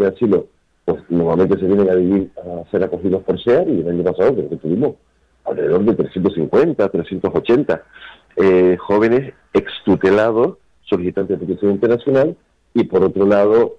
de asilo, pues normalmente se vienen a vivir, a ser acogidos por SEAR, y el año pasado creo que tuvimos alrededor de 350, 380 jóvenes extutelados, solicitantes de protección internacional, y por otro lado,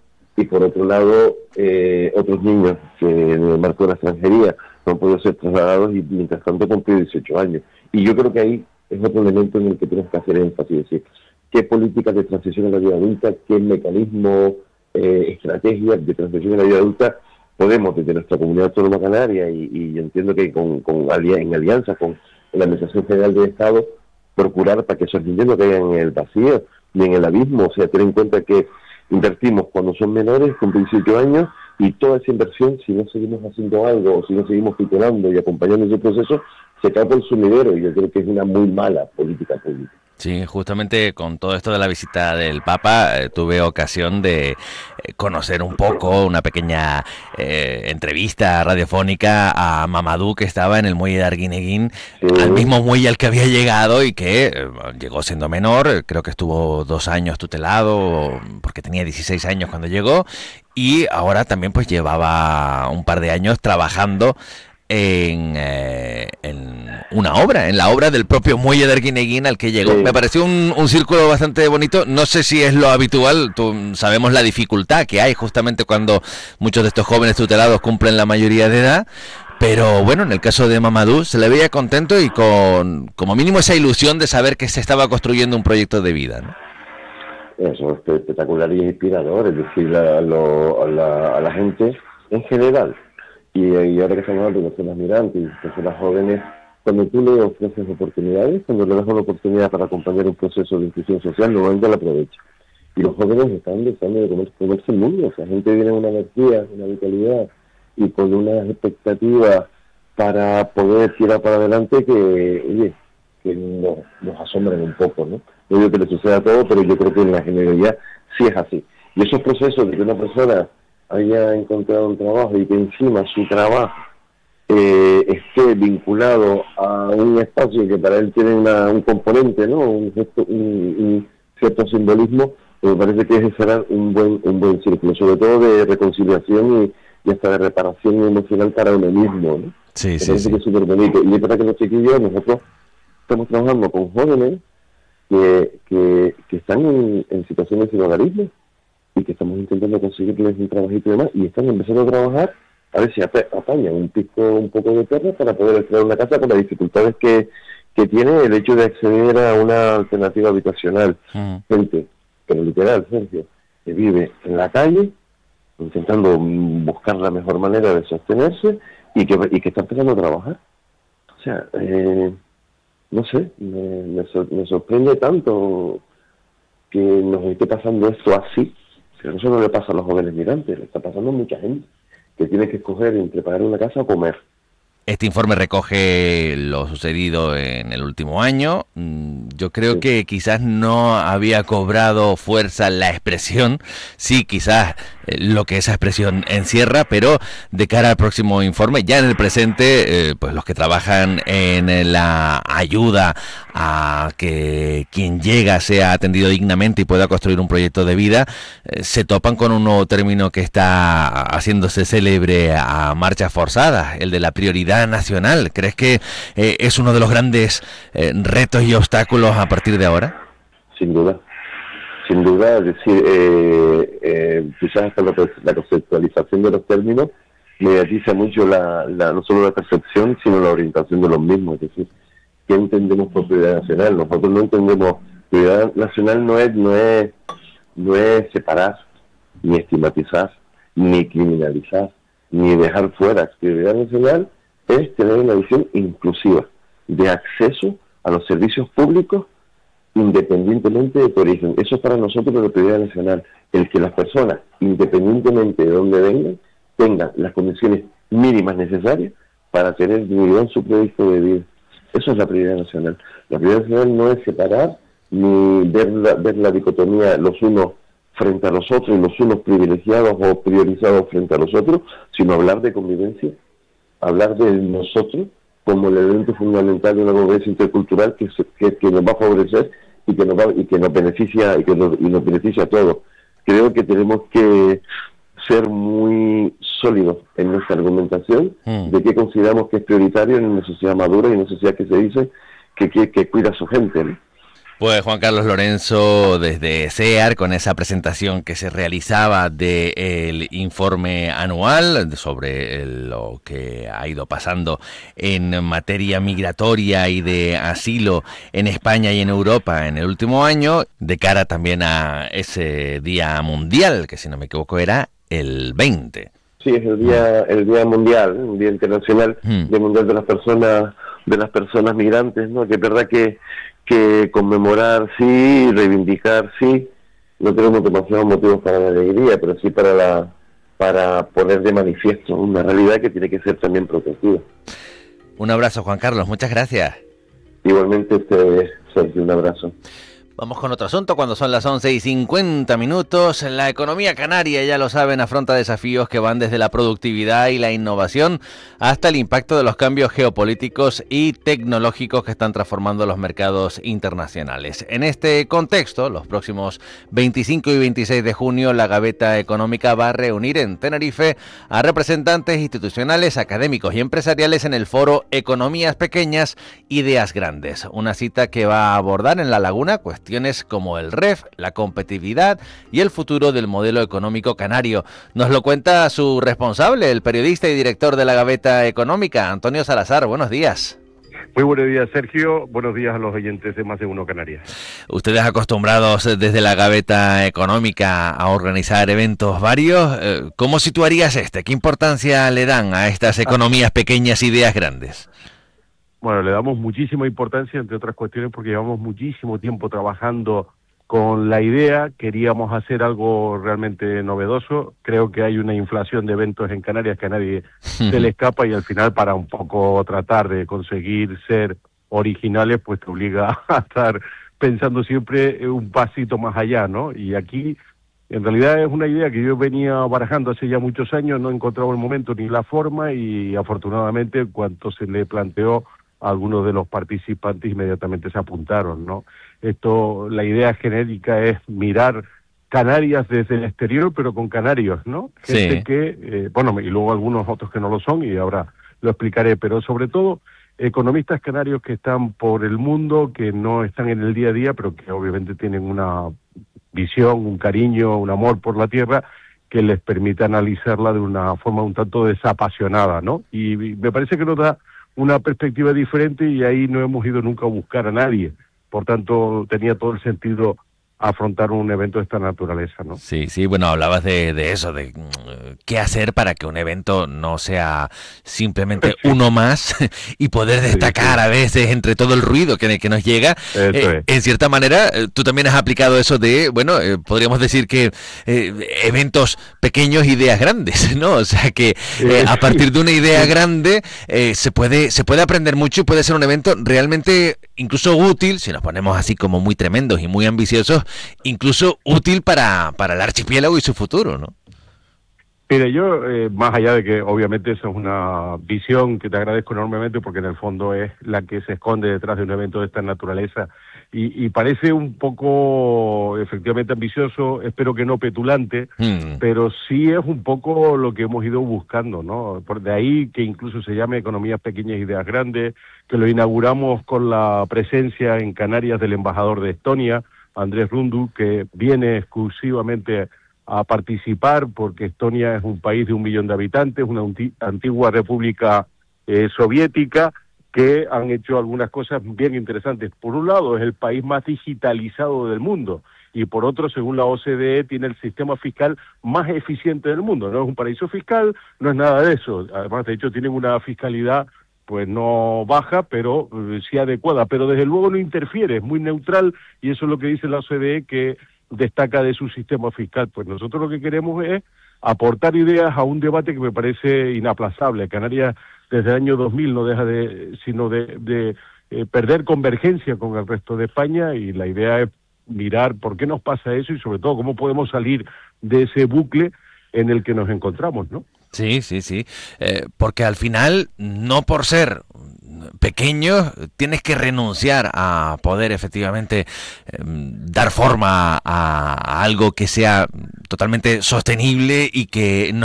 otros niños que en el marco de la extranjería no han podido ser trasladados y mientras tanto cumplir 18 años. Y yo creo que ahí es otro elemento en el que tenemos que hacer énfasis, es decir, qué políticas de transición a la vida adulta, qué mecanismos, estrategias de transición a la vida adulta podemos desde nuestra comunidad autónoma canaria y entiendo que en alianza con la Administración General del Estado, procurar para que esos niños no caigan en el vacío ni en el abismo. O sea, tener en cuenta que invertimos cuando son menores, con 18 años, y toda esa inversión, si no seguimos haciendo algo o si no seguimos tutelando y acompañando ese proceso, se cae por el sumidero, y yo creo que es una muy mala política pública. Sí, justamente con todo esto de la visita del Papa tuve ocasión de conocer un poco, una pequeña entrevista radiofónica a Mamadou, que estaba en el muelle de Arguineguín, sí, al mismo muelle al que había llegado y que llegó siendo menor, creo que estuvo 2 años tutelado porque tenía 16 años cuando llegó, y ahora también pues llevaba un par de años trabajando en una obra, en la obra del propio muelle de Arguineguín al que llegó. Sí. Me pareció un círculo bastante bonito. No sé si es lo habitual, sabemos la dificultad que hay justamente cuando muchos de estos jóvenes tutelados cumplen la mayoría de edad, pero bueno, en el caso de Mamadou se le veía contento y con como mínimo esa ilusión de saber que se estaba construyendo un proyecto de vida, ¿no? Eso es espectacular y inspirador, es decir, a la gente en general. Y ahora que estamos hablando de personas migrantes y personas jóvenes, cuando tú le ofreces oportunidades, cuando le das una oportunidad para acompañar un proceso de inclusión social, normalmente la aprovecha. Y los jóvenes están deseando de comerse el mundo. O sea, gente viene con una energía, una vitalidad y con unas expectativas para poder tirar para adelante que, oye, que nos asombran un poco, ¿no? No digo que le suceda a todo, pero yo creo que en la generalidad sí es así. Y esos procesos de que una persona haya encontrado un trabajo y que encima su trabajo esté vinculado a un espacio que para él tiene un componente, ¿no? Un cierto simbolismo, me parece que ese será un buen círculo, sobre todo de reconciliación y hasta de reparación emocional para uno mismo, ¿no? Sí, me sí, parece sí. que es súper bonito. Y es verdad que los chiquillos, nosotros estamos trabajando con jóvenes que están en situaciones de hogarismo y que estamos intentando conseguirles un trabajito y demás, y están empezando a trabajar a ver si apañan un poco de tierra para poder entrar a una casa con las dificultades que tiene el hecho de acceder a una alternativa habitacional. Gente, pero literal, Sergio, que vive en la calle intentando buscar la mejor manera de sostenerse y que está empezando a trabajar. O sea, no sé, me sorprende tanto que nos esté pasando esto así. Pero eso no le pasa a los jóvenes migrantes, le está pasando a mucha gente que tiene que escoger entre pagar una casa o comer. Este informe recoge lo sucedido en el último año. Yo creo que quizás no había cobrado fuerza la expresión, sí, quizás lo que esa expresión encierra, pero de cara al próximo informe, ya en el presente, pues los que trabajan en la ayuda a que quien llega sea atendido dignamente y pueda construir un proyecto de vida, se topan con un nuevo término que está haciéndose célebre a marchas forzadas, el de la prioridad nacional. ¿Crees que es uno de los grandes retos y obstáculos a partir de ahora? Sin duda, es decir, quizás hasta la conceptualización de los términos mediatiza mucho no solo la percepción, sino la orientación de los mismos. Es decir, ¿qué entendemos por prioridad nacional? Nosotros no entendemos, prioridad nacional no es separar, ni estigmatizar, ni criminalizar, ni dejar fuera. Prioridad nacional es tener una visión inclusiva de acceso a los servicios públicos independientemente de tu origen. Eso es para nosotros la prioridad nacional, el que las personas, independientemente de dónde vengan, tengan las condiciones mínimas necesarias para tener dignidad en su proyecto de vida. Eso es la prioridad nacional. La prioridad nacional no es separar ni ver la dicotomía los unos frente a los otros y los unos privilegiados o priorizados frente a los otros, sino hablar de convivencia, hablar de nosotros como el elemento fundamental de una convivencia intercultural que nos va a favorecer y que nos beneficia y nos beneficia a todos. Creo que tenemos que ser muy sólidos en nuestra argumentación de qué consideramos que es prioritario en una sociedad madura y en una sociedad que se dice que cuida a su gente, ¿no? Pues Juan Carlos Lorenzo desde CEAR con esa presentación que se realizaba del informe anual sobre lo que ha ido pasando en materia migratoria y de asilo en España y en Europa en el último año, de cara también a ese Día Mundial, que si no me equivoco era el 20. Sí, es el día mundial, un día internacional, Día Mundial de las personas migrantes, ¿no? Que es verdad que conmemorar sí, reivindicar sí, no tenemos demasiados motivos para la alegría, pero sí para poner de manifiesto una realidad que tiene que ser también protegida. Un abrazo, Juan Carlos, muchas gracias. Igualmente ustedes, Sergio, un abrazo. Vamos con otro asunto cuando son las 11:50. La economía canaria, ya lo saben, afronta desafíos que van desde la productividad y la innovación hasta el impacto de los cambios geopolíticos y tecnológicos que están transformando los mercados internacionales. En este contexto, los próximos 25 y 26 de junio, la Gaveta Económica va a reunir en Tenerife a representantes institucionales, académicos y empresariales en el foro Economías Pequeñas, Ideas Grandes. Una cita que va a abordar en La Laguna cuestiones como el REF, la competitividad y el futuro del modelo económico canario. Nos lo cuenta su responsable, el periodista y director de la Gaveta Económica, Antonio Salazar. Buenos días. Muy buenos días, Sergio. Buenos días a los oyentes de Más de Uno Canarias. Ustedes acostumbrados desde la Gaveta Económica a organizar eventos varios. ¿Cómo situarías este? ¿Qué importancia le dan a estas economías pequeñas, ideas grandes? Bueno, le damos muchísima importancia, entre otras cuestiones, porque llevamos muchísimo tiempo trabajando con la idea, queríamos hacer algo realmente novedoso. Creo que hay una inflación de eventos en Canarias que a nadie se le escapa y al final para un poco tratar de conseguir ser originales, pues te obliga a estar pensando siempre un pasito más allá, ¿no? Y aquí, en realidad es una idea que yo venía barajando hace ya muchos años, no encontraba el momento ni la forma y afortunadamente en cuanto se le planteó, algunos de los participantes inmediatamente se apuntaron, ¿no? La idea genérica es mirar Canarias desde el exterior, pero con canarios, ¿no? Gente que, y luego algunos otros que no lo son, y ahora lo explicaré, pero sobre todo economistas canarios que están por el mundo, que no están en el día a día, pero que obviamente tienen una visión, un cariño, un amor por la tierra, que les permite analizarla de una forma un tanto desapasionada, ¿no? Y me parece que nos da una perspectiva diferente y ahí no hemos ido nunca a buscar a nadie. Por tanto, tenía todo el sentido afrontar un evento de esta naturaleza, ¿no? Sí, bueno, hablabas de eso, de qué hacer para que un evento no sea simplemente uno más y poder destacar a veces entre todo el ruido que nos llega. En cierta manera, tú también has aplicado eso de, podríamos decir que eventos pequeños, ideas grandes, ¿no? O sea que a partir de una idea grande se puede aprender mucho y puede ser un evento realmente incluso útil, si nos ponemos así como muy tremendos y muy ambiciosos, incluso útil para el archipiélago y su futuro, ¿no? Mira, yo, más allá de que obviamente eso es una visión que te agradezco enormemente porque en el fondo es la que se esconde detrás de un evento de esta naturaleza y parece un poco efectivamente ambicioso, espero que no petulante, pero sí es un poco lo que hemos ido buscando, ¿no? Por de ahí que incluso se llame Economías Pequeñas, Ideas Grandes, que lo inauguramos con la presencia en Canarias del embajador de Estonia, Andrés Rundu, que viene exclusivamente a participar porque Estonia es un país de 1 millón de habitantes, una antigua república soviética, que han hecho algunas cosas bien interesantes. Por un lado, es el país más digitalizado del mundo, y por otro, según la OCDE, tiene el sistema fiscal más eficiente del mundo. No es un paraíso fiscal, no es nada de eso. Además, de hecho, tienen una fiscalidad pues no baja, pero sí adecuada, pero desde luego no interfiere, es muy neutral, y eso es lo que dice la OCDE, que destaca de su sistema fiscal. Pues nosotros lo que queremos es aportar ideas a un debate que me parece inaplazable. Canarias desde el año 2000 no deja de perder convergencia con el resto de España, y la idea es mirar por qué nos pasa eso y sobre todo cómo podemos salir de ese bucle en el que nos encontramos, ¿no? Sí. Porque al final, no por ser pequeños, tienes que renunciar a poder efectivamente dar forma a algo que sea totalmente sostenible y que no